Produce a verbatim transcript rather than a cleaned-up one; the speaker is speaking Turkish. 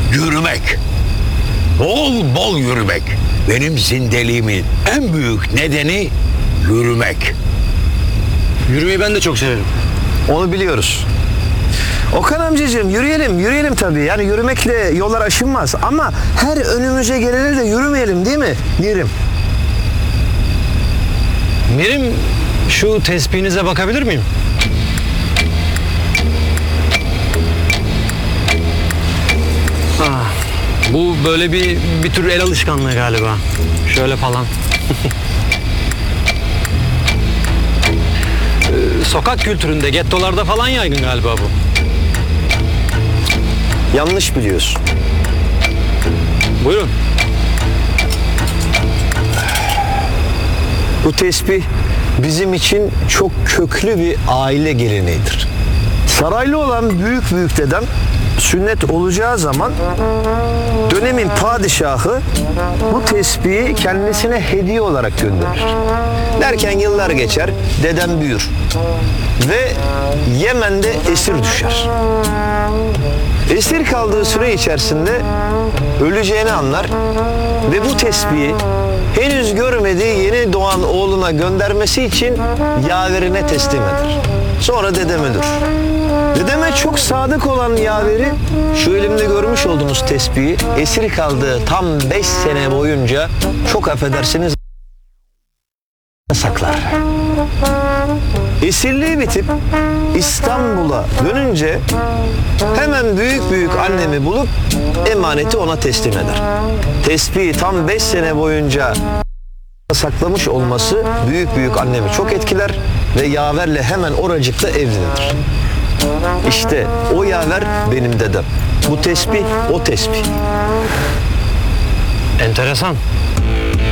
Yürümek. Bol bol yürümek. Benim zindeliğimin en büyük nedeni yürümek. Yürümeyi ben de çok severim. Onu biliyoruz. Okan amcacığım yürüyelim, yürüyelim tabii. Yani yürümekle yollar aşınmaz. Ama her önümüze gelene de yürümeyelim değil mi Mirim? Mirim, şu tespihinize bakabilir miyim? Ah, bu böyle bir bir tür el alışkanlığı galiba. Şöyle falan. Ee, Sokak kültüründe, gettolarda falan yaygın galiba bu. Yanlış biliyorsun. Buyurun. Bu tesbih bizim için çok köklü bir aile geleneğidir. Saraylı olan büyük büyük dedem sünnet olacağı zaman dönemin padişahı bu tesbihi kendisine hediye olarak gönderir. Derken yıllar geçer, dedem büyür ve Yemen'de esir düşer. Esir kaldığı süre içerisinde öleceğini anlar ve bu tesbihi henüz görmediği yeni doğan oğluna göndermesi için yaverine teslim eder. Sonra dedem ölür. Dedeme çok sadık olan yaveri şu elimde görmüş olduğunuz tesbihi esir kaldığı tam beş sene boyunca çok affedersiniz saklar. Esirliği bitip İstanbul'a dönünce hemen büyük büyük annemi bulup emaneti ona teslim eder. Tesbihi tam beş sene boyunca saklamış olması büyük büyük annemi çok etkiler ve yaverle hemen oracıkta evlenir. İşte o yaver benim dedem. Bu tesbih o tesbih. Enteresan.